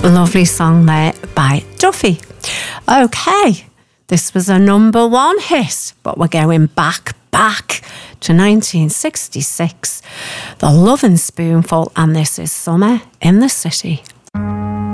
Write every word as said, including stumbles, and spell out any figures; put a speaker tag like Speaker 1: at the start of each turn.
Speaker 1: Lovely song there by Duffy. Okay, this was a number one hit, but we're going back, back to nineteen sixty-six. The Lovin' Spoonful, and this is Summer in the City.